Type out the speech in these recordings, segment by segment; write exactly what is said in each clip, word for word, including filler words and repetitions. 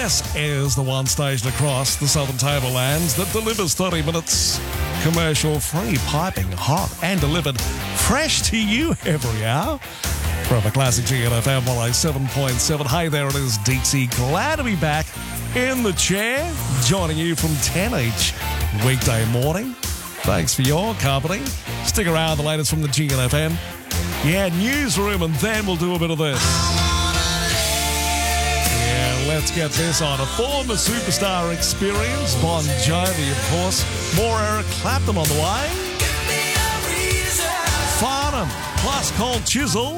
This is the one station across the Southern Tablelands that delivers thirty minutes commercial-free, piping hot, and delivered fresh to you every hour. From a classic G N F M one oh seven point seven. Hey there, it is Dixie. Glad to be back in the chair, joining you from ten each weekday morning. Thanks for your company. Stick around, the latest from the G N F M. Yeah, newsroom, and then we'll do a bit of this. Yeah, let's get this on. A former superstar experience, Bon Jovi, of course. More Eric Clapton on the way. Farnham, plus Cold Chisel.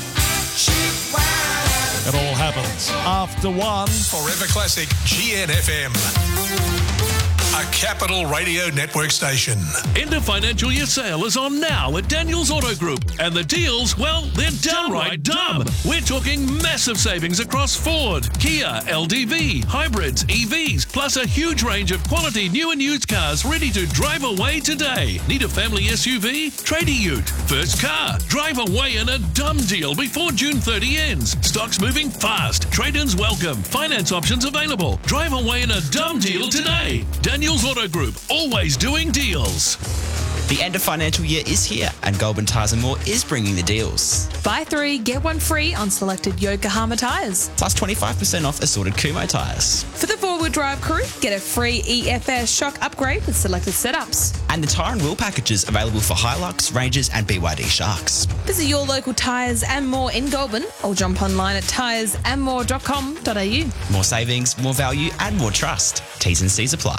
It all happens after one. Forever Classic G N F M. A Capital Radio Network station. End of financial year sale is on now at Daniels Auto Group. And the deals, well, they're downright dumb. We're talking massive savings across Ford, Kia, L D V, hybrids, E Vs, plus a huge range of quality new and used cars ready to drive away today. Need a family S U V? Trade a ute. First car. Drive away in a dumb deal before June thirtieth ends. Stock's moving fast. Trade-ins welcome. Finance options available. Drive away in a dumb deal today. Daniels Auto Group, always doing deals. The end of financial year is here, and Goulburn Tyres and More is bringing the deals. Buy three, get one free on selected Yokohama tyres. Plus twenty-five percent off assorted Kumho tyres. For the four-wheel drive crew, get a free E F S shock upgrade with selected setups. And the tyre and wheel packages available for Hilux, Rangers and B Y D Sharks. Visit your local Tyres and More in Goulburn or jump online at tyres and more dot com dot a u. More savings, more value and more trust. T's and C's apply.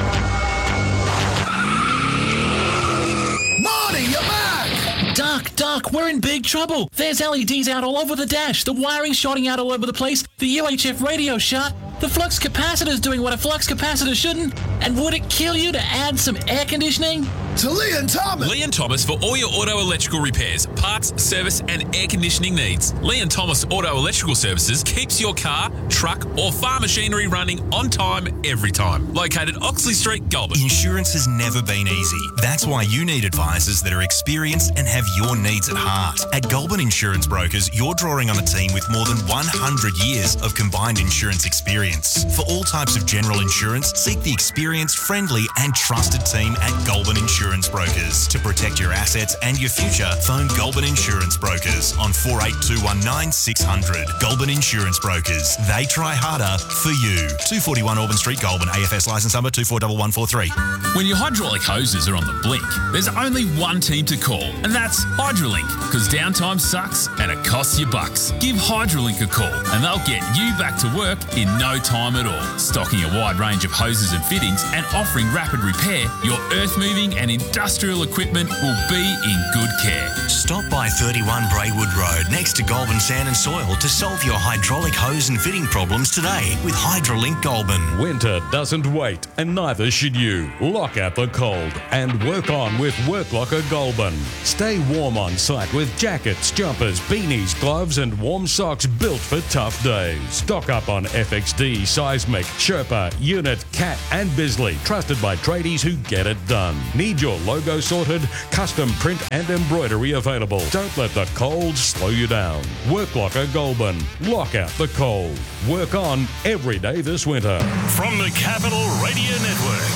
Duck, duck, we're in big trouble. There's L E Ds out all over the dash. The wiring's shorting out all over the place. The U H F radio's shut. The flux capacitor's doing what a flux capacitor shouldn't. And would it kill you to add some air conditioning? To Lee and Thomas. Lee and Thomas for all your auto electrical repairs, parts, service and air conditioning needs. Lee and Thomas Auto Electrical Services keeps your car, truck or farm machinery running on time every time. Located Oxley Street, Goulburn. Insurance has never been easy. That's why you need advisors that are experienced and have your needs at heart. At Goulburn Insurance Brokers, you're drawing on a team with more than one hundred years of combined insurance experience. For all types of general insurance, seek the experienced, friendly and trusted team at Goulburn Insurance Brokers. To protect your assets and your future, phone Goulburn Insurance Brokers on four eight two one nine six hundred. Goulburn Insurance Brokers. They try harder for you. two forty-one Auburn Street, Goulburn. A F S licence number two four one one four three. When your hydraulic hoses are on the blink, there's only one team to call, and that's Hydrolink, because downtime sucks and it costs you bucks. Give Hydrolink a call and they'll get you back to work in no time at all. Stocking a wide range of hoses and fittings and offering rapid repair, your earth-moving and industrial equipment will be in good care. Stop by thirty-one Braywood Road next to Goulburn Sand and Soil to solve your hydraulic hose and fitting problems today with Hydrolink Goulburn. Winter doesn't wait, and neither should you. Lock out the cold and work on with Work Locker Goulburn. Stay warm on site with jackets, jumpers, beanies, gloves and warm socks built for tough days. Stock up on F X D, Seismic, Sherpa, Unit, Cat and Bisley. Trusted by tradies who get it done. Need your logo sorted? Custom print and embroidery available. Don't let the cold slow you down. Work Locker Goulburn. Lock out the cold. Work on every day this winter. From the Capital Radio Network.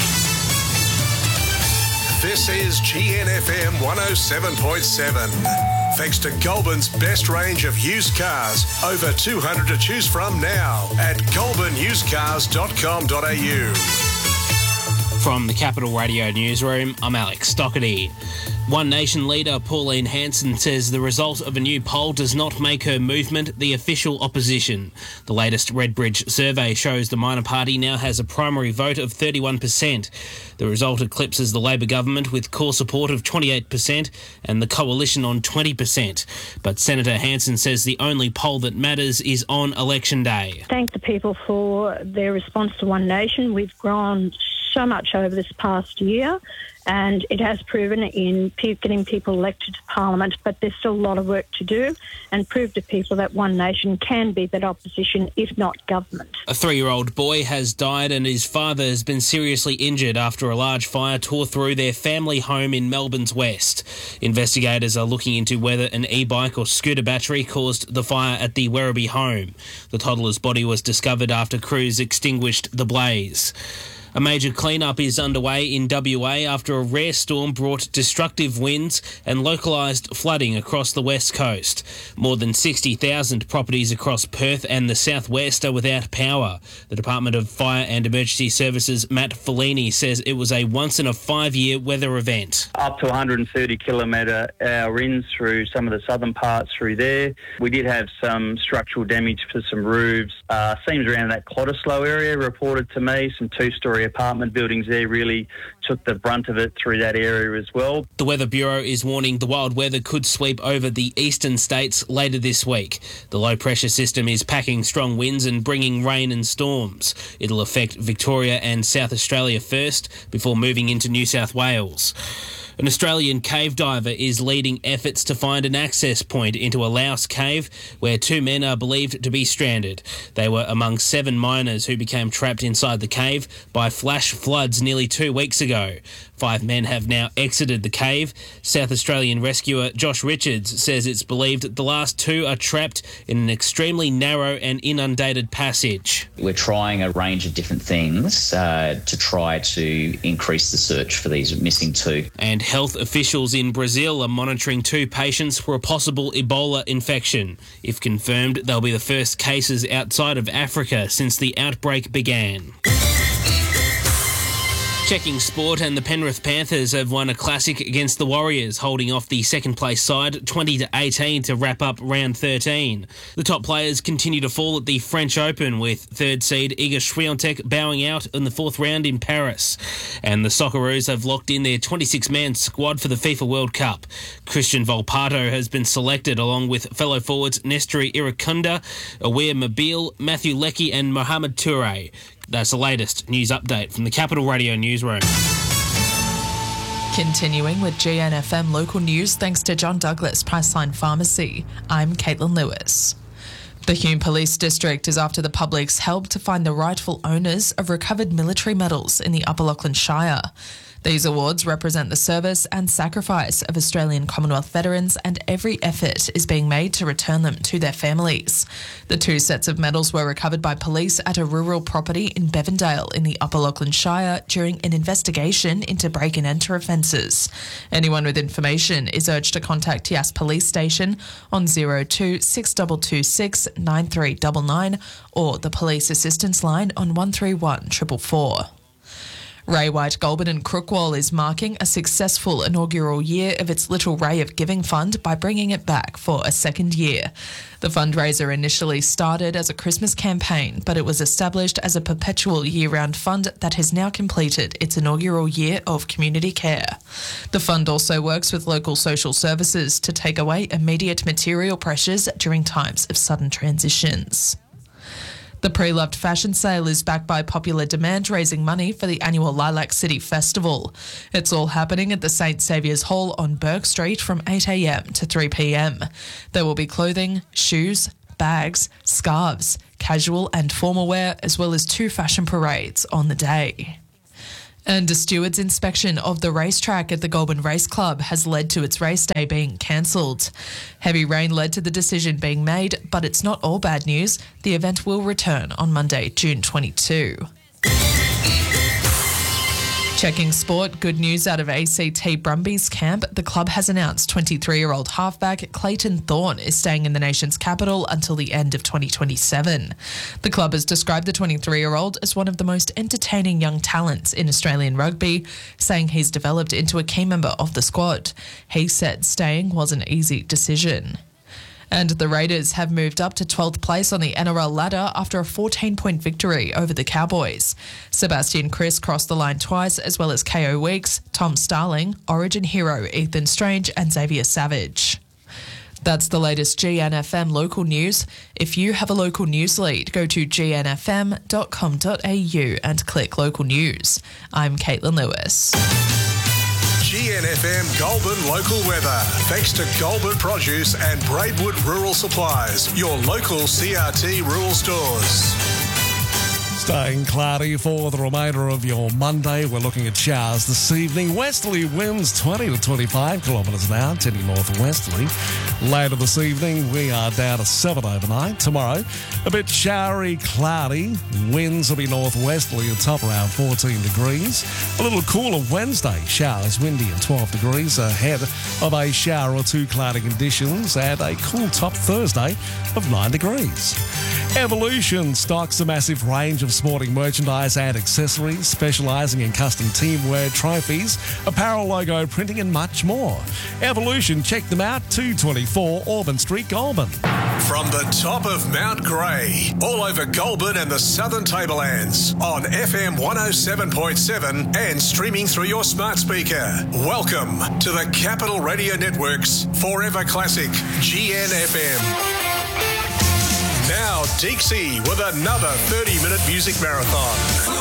This is G N F M one oh seven point seven. Thanks to Goulburn's best range of used cars. Over two hundred to choose from now at goulburn used cars dot com dot a u. From the Capital Radio Newsroom, I'm Alex Stockerty. One Nation leader Pauline Hanson says the result of a new poll does not make her movement the official opposition. The latest Redbridge survey shows the minor party now has a primary vote of thirty-one percent. The result eclipses the Labor government with core support of twenty-eight percent and the coalition on twenty percent. But Senator Hanson says the only poll that matters is on election day. Thank the people for their response to One Nation. We've grown so much over this past year, and it has proven in pe- getting people elected to Parliament, but there's still a lot of work to do and prove to people that One Nation can be that opposition, if not government. A three-year-old boy has died and his father has been seriously injured after a large fire tore through their family home in Melbourne's west. Investigators are looking into whether an e-bike or scooter battery caused the fire at the Werribee home. The toddler's body was discovered after crews extinguished the blaze. A major clean-up is underway in W A after a rare storm brought destructive winds and localised flooding across the west coast. More than sixty thousand properties across Perth and the southwest are without power. The Department of Fire and Emergency Services, Matt Fellini, says it was a once-in-a-five-year weather event. Up to one hundred thirty kilometre hour winds through some of the southern parts through there. We did have some structural damage for some roofs. Uh, seems around that Cottesloe area reported to me, some two-storey apartment buildings there really took the brunt of it through that area as well. The Weather Bureau is warning the wild weather could sweep over the eastern states later this week. The low pressure system is packing strong winds and bringing rain and storms. It'll affect Victoria and South Australia first before moving into New South Wales. An Australian cave diver is leading efforts to find an access point into a Laos cave where two men are believed to be stranded. They were among seven miners who became trapped inside the cave by flash floods nearly two weeks ago. Five men have now exited the cave. South Australian rescuer Josh Richards says it's believed the last two are trapped in an extremely narrow and inundated passage. We're trying a range of different things uh, to try to increase the search for these missing two. And health officials in Brazil are monitoring two patients for a possible Ebola infection. If confirmed, they'll be the first cases outside of Africa since the outbreak began. Checking sport, and the Penrith Panthers have won a classic against the Warriors, holding off the second place side twenty to eighteen to wrap up round thirteen. The top players continue to fall at the French Open, with third seed Iga Swiatek bowing out in the fourth round in Paris. And the Socceroos have locked in their twenty-six man squad for the FIFA World Cup. Christian Volpato has been selected along with fellow forwards Nestori Irakunda, Awir Mobile, Matthew Leckie and Mohamed Toure. That's the latest news update from the Capital Radio Newsroom. Continuing with G N F M local news thanks to John Douglas Priceline Pharmacy. I'm Caitlin Lewis. The Hume Police District is after the public's help to find the rightful owners of recovered military medals in the Upper Lachlan Shire. These awards represent the service and sacrifice of Australian Commonwealth veterans, and every effort is being made to return them to their families. The two sets of medals were recovered by police at a rural property in Bevendale in the Upper Lachlan Shire during an investigation into break and enter offences. Anyone with information is urged to contact Yass Police Station on zero two six two two six nine three nine nine or the Police Assistance Line on one three one four four four. Ray White Goulburn and Crookwell is marking a successful inaugural year of its Little Ray of Giving Fund by bringing it back for a second year. The fundraiser initially started as a Christmas campaign, but it was established as a perpetual year-round fund that has now completed its inaugural year of community care. The fund also works with local social services to take away immediate material pressures during times of sudden transitions. The Pre-Loved Fashion Sale is backed by popular demand, raising money for the annual Lilac City Festival. It's all happening at the Saint Saviour's Hall on Burke Street from eight a m to three p m. There will be clothing, shoes, bags, scarves, casual and formal wear, as well as two fashion parades on the day. And a steward's inspection of the racetrack at the Goulburn Race Club has led to its race day being cancelled. Heavy rain led to the decision being made, but it's not all bad news. The event will return on Monday, June twenty-second. Checking sport, good news out of A C T Brumbies camp. The club has announced twenty-three-year-old halfback Clayton Thorne is staying in the nation's capital until the end of twenty twenty-seven. The club has described the twenty-three-year-old as one of the most entertaining young talents in Australian rugby, saying he's developed into a key member of the squad. He said staying was an easy decision. And the Raiders have moved up to twelfth place on the N R L ladder after a fourteen-point victory over the Cowboys. Sebastian Kris crossed the line twice, as well as K O Weeks, Tom Starling, Origin hero Ethan Strange and Xavier Savage. That's the latest G N F M local news. If you have a local news lead, go to g n f m dot com dot a u and click local news. I'm Caitlin Lewis. G N F M Goulburn local weather. Thanks to Goulburn Produce and Braidwood Rural Supplies, your local C R T rural stores. Staying cloudy for the remainder of your Monday. We're looking at showers this evening. Westerly winds twenty to twenty-five kilometres an hour, tending northwesterly. Later this evening, we are down to seven overnight. Tomorrow, a bit showery, cloudy. Winds will be northwesterly at top around fourteen degrees. A little cooler Wednesday. Showers windy at twelve degrees ahead of a shower or two cloudy conditions and a cool top Thursday of nine degrees. Evolution stocks a massive range of sporting merchandise and accessories, specialising in custom teamwear, trophies, apparel logo printing and much more. Evolution, check them out, two twenty-four Auburn Street, Goulburn. From the top of Mount Grey, all over Goulburn and the Southern Tablelands, on F M one oh seven point seven and streaming through your smart speaker. Welcome to the Capital Radio Network's Forever Classic G N F M. Now, Dixie with another thirty-minute music marathon.